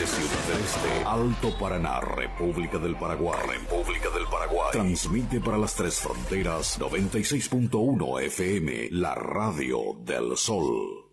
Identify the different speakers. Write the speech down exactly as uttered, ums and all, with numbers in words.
Speaker 1: de Ciudad del Este, Alto Paraná, República del Paraguay. República del Paraguay. Transmite para las tres fronteras noventa y seis punto uno F M, la radio del sol.